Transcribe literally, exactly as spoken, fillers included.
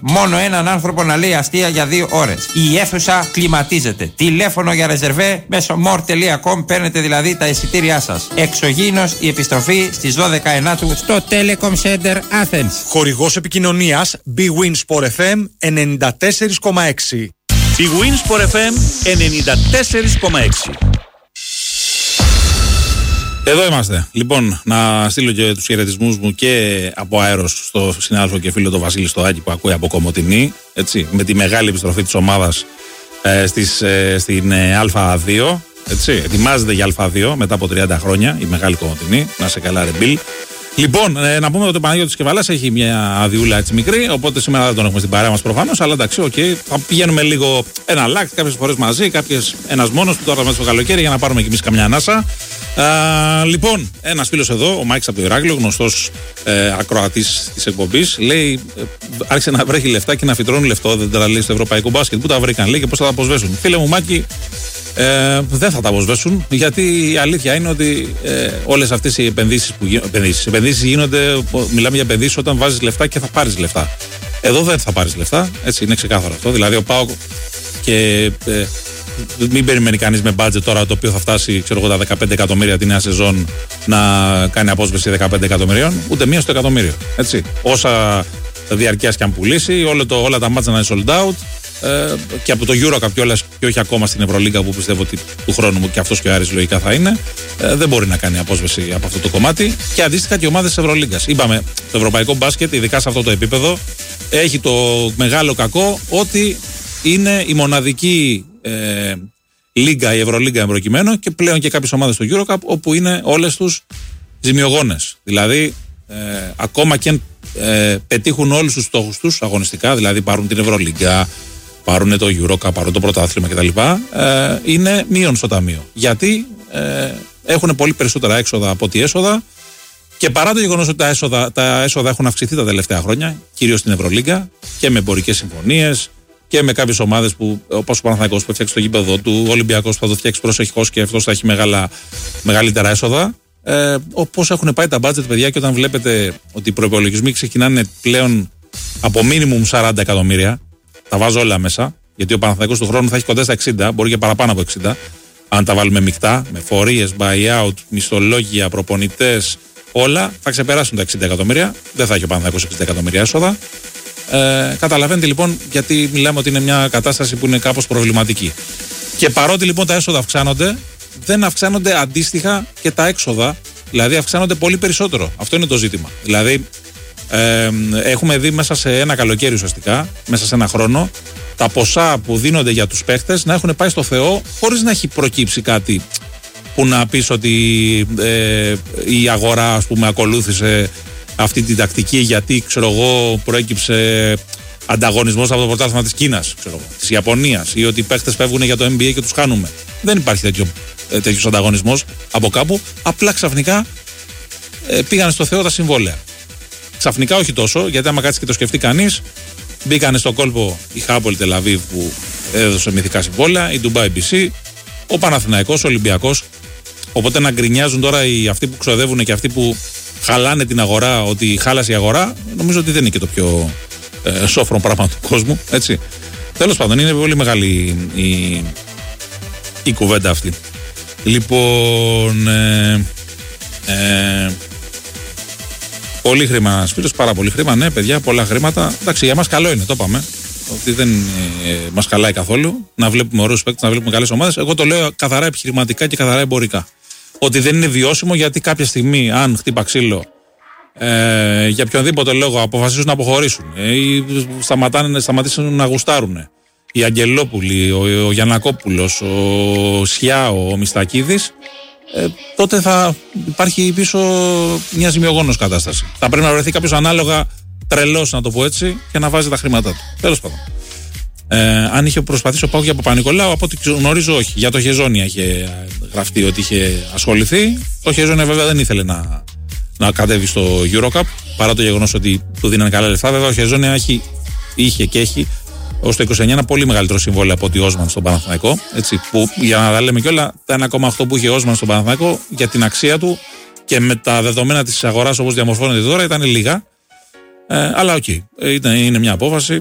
Μόνο έναν άνθρωπο να λέει αστεία για δύο ώρες. Η αίθουσα κλιματίζεται. Τηλέφωνο για ρεζερβέ μέσω more τελεία com παίρνετε δηλαδή τα εισιτήριά σας. Εξωγήινος η επιστροφή στις δώδεκα Ενάτου στο Telecom Center Athens. Χορηγός επικοινωνίας Big Win Sport εφ εμ ενενήντα τέσσερα κόμμα έξι. Big Win Sport εφ εμ ενενήντα τέσσερα κόμμα έξι. Εδώ είμαστε. Λοιπόν, να στείλω και τους χαιρετισμούς μου και από αέρος στο συνάδελφο και φίλο τον Βασίλη Στοάκη που ακούει από Κομοτηνή. Έτσι, με τη μεγάλη επιστροφή της ομάδας ε, στις, ε, στην ε, Α2. Έτσι, ετοιμάζεται για Α2 μετά από τριάντα χρόνια η μεγάλη Κομοτηνή. Να σε καλά, ρε Μπιλ. Λοιπόν, ε, να πούμε ότι ο Παναγιώτης Κεβαλάς έχει μια αδειούλα έτσι μικρή, οπότε σήμερα δεν τον έχουμε στην παρέα μας προφανώς, αλλά εντάξει, οκ, okay, θα πηγαίνουμε λίγο ένα λάκ, κάποιες φορές μαζί, κάποιες ένας μόνος που τώρα μέσα στο καλοκαίρι για να πάρουμε κι εμείς καμιά ανάσα. Α, λοιπόν, ένας φίλος εδώ, ο Μάικς από το Ηράκλειο, γνωστός ε, ακροατής της εκπομπής, λέει, ε, άρχισε να βρέχει λεφτά και να φυτρώνουν λεφτό, δεν τα λέει στο ευρωπαϊκό μπάσκετ. Πού τα βρήκαν, λέει, και πώς θα τα αποσβέσουν. Φίλε μου, Μάκη, Ε, δεν θα τα αποσβέσουν, γιατί η αλήθεια είναι ότι ε, όλες αυτές οι επενδύσεις που γίνονται, επενδύσεις, επενδύσεις γίνονται, μιλάμε για επενδύσεις όταν βάζεις λεφτά και θα πάρεις λεφτά. Εδώ δεν θα πάρεις λεφτά, έτσι είναι ξεκάθαρο αυτό. Δηλαδή ο ΠΑΟΚ και ε, μην περιμένει κανείς με budget τώρα το οποίο θα φτάσει, ξέρω εγώ, τα δεκαπέντε εκατομμύρια τη νέα σεζόν να κάνει απόσβεση δεκαπέντε εκατομμυρίων, ούτε μία στο εκατομμύριο. Έτσι. Όσα διαρκείας και αν πουλήσει, όλο το, όλα τα μάτσα να είναι sold out. Ε, και από το EuroCup κιόλας και όχι ακόμα στην Ευρωλίγκα που πιστεύω ότι του χρόνου μου και αυτός και ο Άρης λογικά θα είναι, ε, δεν μπορεί να κάνει απόσβεση από αυτό το κομμάτι, και αντίστοιχα και ομάδες της Ευρωλίγκας. Είπαμε, το ευρωπαϊκό μπάσκετ, ειδικά σε αυτό το επίπεδο, έχει το μεγάλο κακό ότι είναι η μοναδική ε, λίγκα, η Ευρωλίγκα εμπροκειμένο, και πλέον και κάποιες ομάδες του EuroCup όπου είναι όλες τους ζημιογόνες. Δηλαδή ε, ακόμα και αν ε, πετύχουν όλους τους στόχους τους αγωνιστικά, δηλαδή πάρουν την Ευρωλίγκα, πάρουν το EuroCup, πάρουν το πρωτάθλημα κτλ. Ε, είναι μείον στο ταμείο. Γιατί ε, έχουν πολύ περισσότερα έξοδα από ό,τι έσοδα, και παρά το γεγονός ότι τα έσοδα, τα έσοδα έχουν αυξηθεί τα τελευταία χρόνια, κυρίως στην Ευρωλίγκα, και με εμπορικές συμφωνίες και με κάποιες ομάδες που, όπως ο Παναθηναϊκός που φτιάξει το γήπεδο του, ο Ολυμπιακός που θα το φτιάξει προσεχώς και αυτός θα έχει μεγάλα, μεγαλύτερα έσοδα. Ε, όπως έχουν πάει τα budget, παιδιά, και όταν βλέπετε ότι οι προϋπολογισμοί ξεκινάνε πλέον από minimum σαράντα εκατομμύρια. Τα βάζω όλα μέσα, γιατί ο Παναθηναϊκός του χρόνου θα έχει κοντά στα εξήντα, μπορεί και παραπάνω από εξήντα. Αν τα βάλουμε μεικτά, με φορείες, buyout, μισθολόγια, προπονητές, όλα θα ξεπεράσουν τα εξήντα εκατομμύρια. Δεν θα έχει ο Παναθηναϊκός εξήντα εκατομμύρια έσοδα. Ε, καταλαβαίνετε λοιπόν γιατί μιλάμε ότι είναι μια κατάσταση που είναι κάπως προβληματική. Και παρότι λοιπόν τα έσοδα αυξάνονται, δεν αυξάνονται αντίστοιχα και τα έξοδα, δηλαδή αυξάνονται πολύ περισσότερο. Αυτό είναι το ζήτημα. Δηλαδή, Ε, έχουμε δει μέσα σε ένα καλοκαίρι, ουσιαστικά, μέσα σε ένα χρόνο, τα ποσά που δίνονται για τους παίχτες να έχουν πάει στο Θεό, χωρίς να έχει προκύψει κάτι που να πεις ότι ε, η αγορά, ας πούμε, ακολούθησε αυτή την τακτική γιατί, ξέρω εγώ, προέκυψε ανταγωνισμός από το πρωτάθλημα της Κίνας, ξέρω εγώ, της Ιαπωνίας, ή ότι οι παίχτες φεύγουν για το N B A και τους χάνουμε. Δεν υπάρχει τέτοιο, ε, τέτοιος ανταγωνισμός από κάπου. Απλά ξαφνικά ε, πήγαν στο Θεό τα συμβόλαια. Ξαφνικά όχι τόσο, γιατί άμα κάτσει και το σκεφτεί κανείς, μπήκανε στο κόλπο η Χάπολ Τελαβίβ που έδωσε μυθικά συμβόλαια, η Ντουμπάι μπι σι, ο Παναθηναϊκός, ο Ολυμπιακός. Οπότε να γκρινιάζουν τώρα οι, αυτοί που ξοδεύουν και αυτοί που χαλάνε την αγορά, ότι χάλασε η αγορά, νομίζω ότι δεν είναι και το πιο ε, σόφρο πράγμα του κόσμου. Έτσι. Τέλος πάντων, είναι πολύ μεγάλη η, η, η κουβέντα αυτή. Λοιπόν. Ε, ε, Πολύ χρήμα ένας φίλος, πάρα πολύ χρήμα, ναι, παιδιά, πολλά χρήματα. Εντάξει, για μας καλό είναι, το είπαμε. Ότι δεν ε, μας χαλάει καθόλου να βλέπουμε ωραίους παίκτες, να βλέπουμε καλές ομάδες. Εγώ το λέω καθαρά επιχειρηματικά και καθαρά εμπορικά. Ότι δεν είναι βιώσιμο, γιατί κάποια στιγμή, αν χτύπα ξύλο, ε, για οποιονδήποτε λόγο αποφασίσουν να αποχωρήσουν ε, ή σταματάνε, σταματήσουν να γουστάρουν. Οι Αγγελόπουλοι, ο, ο Γιαννακόπουλος, ο Σιάο, ο Μιστακίδης. Ε, τότε θα υπάρχει πίσω μια ζημιογόνος κατάσταση. Θα πρέπει να βρεθεί κάποιος ανάλογα τρελός, να το πω έτσι, και να βάζει τα χρήματά του. Τέλος πάντων. Ε, αν είχε προσπαθήσει ο ΠΑΟΚ για Παπα-Νικολάου, από ό,τι γνωρίζω, όχι. Για το Χεζόνια είχε γραφτεί ότι είχε ασχοληθεί. Το Χεζόνια βέβαια δεν ήθελε να, να κατέβει στο EuroCup, παρά το γεγονός ότι του δίνανε καλά λεφτά. Βέβαια ο Χεζόνια έχει, είχε και έχει ως το είκοσι εννιά ένα πολύ μεγαλύτερο συμβόλαιο από ότι ο Όσμαν στον Παναθηναϊκό. Έτσι, που για να τα λέμε κιόλα, τα ένα κόμμα οκτώ που είχε ο Όσμαν στον Παναθηναϊκό για την αξία του και με τα δεδομένα της αγοράς όπως διαμορφώνεται τώρα ήταν λίγα. Ε, αλλά οκ, okay, είναι μια απόφαση.